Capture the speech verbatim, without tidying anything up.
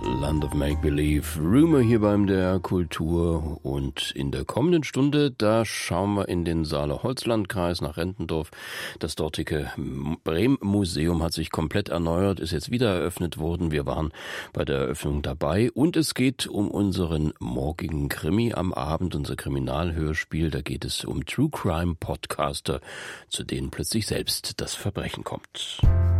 Land of Make Believe, Rumor hier beim D R Kultur, und in der kommenden Stunde, da schauen wir in den Saale-Holzlandkreis nach Rentendorf. Das dortige Brehm-Museum hat sich komplett erneuert, ist jetzt wieder eröffnet worden. Wir waren bei der Eröffnung dabei und es geht um unseren morgigen Krimi am Abend, unser Kriminalhörspiel. Da geht es um True Crime Podcaster, zu denen plötzlich selbst das Verbrechen kommt.